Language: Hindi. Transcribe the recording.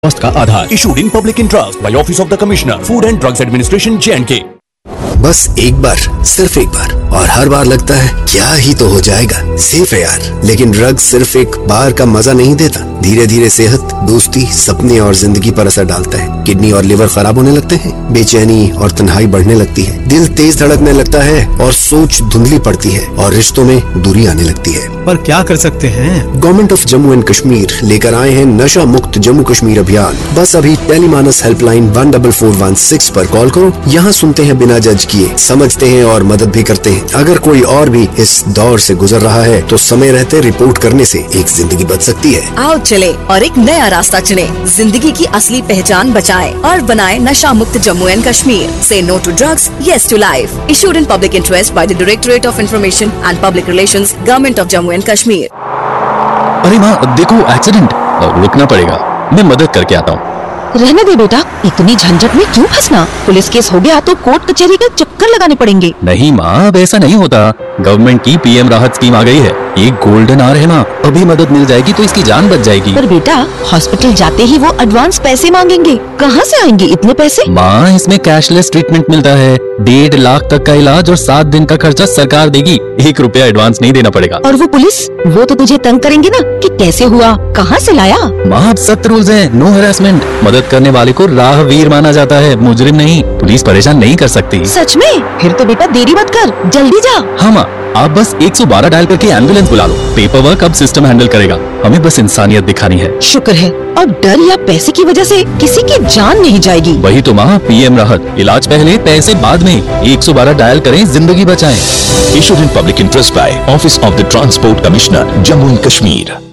ट्रस्ट का आधार। Issued in public interest by office of the commissioner, food and drugs administration, J&K। बस एक बार, सिर्फ एक बार, और हर बार लगता है क्या ही तो हो जाएगा, सेफ है यार। लेकिन ड्रग्स सिर्फ एक बार का मजा नहीं देता, धीरे धीरे सेहत, दोस्ती, सपने और जिंदगी पर असर डालता है। किडनी और लिवर खराब होने लगते हैं, बेचैनी और तन्हाई बढ़ने लगती है, दिल तेज धड़कने लगता है और सोच धुंधली पड़ती है और रिश्तों में दूरी आने लगती है। पर क्या कर सकते हैं? Government of Jammu and Kashmir लेकर आए हैं नशा मुक्त जम्मू कश्मीर अभियान। बस अभी टेलीमानस हेल्पलाइन 14416 पर कॉल करो। यहाँ सुनते हैं बिना जज किए, समझते हैं और मदद भी करते हैं। अगर कोई और भी इस दौर से गुजर रहा है तो समय रहते रिपोर्ट करने से एक जिंदगी बच सकती है। आओ चले और एक नया रास्ता चुने, जिंदगी की असली पहचान बचाएं और बनाएं नशा मुक्त जम्मू एंड कश्मीर। से no to drugs, yes to life. Issued in public interest by the directorate of information and public relations, government of Jammu and Kashmir. अरे माँ देखो एक्सीडेंट, रुकना पड़ेगा, मैं मदद करके आता हूँ। रहने दे बेटा, इतनी झंझट में क्यों फंसना? पुलिस केस हो गया तो कोर्ट कचहरी के चक्कर लगाने पड़ेंगे। नहीं माँ, अब ऐसा नहीं होता। गवर्नमेंट की PM राहत स्कीम आ गई है, एक गोल्डन आवर है माँ, अभी मदद मिल जाएगी तो इसकी जान बच जाएगी। पर बेटा, हॉस्पिटल जाते ही वो एडवांस पैसे मांगेंगे, कहाँ से आएंगे इतने पैसे? माँ इसमें कैशलेस ट्रीटमेंट मिलता है, 1.5 लाख तक का इलाज और 7 दिन का खर्चा सरकार देगी, 1 रुपया एडवांस नहीं देना पड़ेगा। और वो पुलिस, वो तो तुझे तंग करेंगे ना कि कैसे हुआ, कहाँ से लाया? माँ अब सख्त रूल्स हैं, नो हैरेसमेंट। मदद करने वाले को राहवीर माना जाता है, मुजरिम नहीं। पुलिस परेशान नहीं कर सकती। सच में? फिर तो बेटा देरी मत कर, जल्दी जा। हाँ माँ, आप बस 112 डायल करके एम्बुलेंस बुला लो, पेपर वर्क अब सिस्टम हैंडल करेगा, हमें बस इंसानियत दिखानी है। शुक्र है, और डर या पैसे की वजह से किसी की जान नहीं जाएगी। वही तो माँ, PM राहत, इलाज पहले पैसे बाद में। 112 डायल करें, जिंदगी बचाएं। Issued in public interest by office of the transport commissioner, Jammu and Kashmir.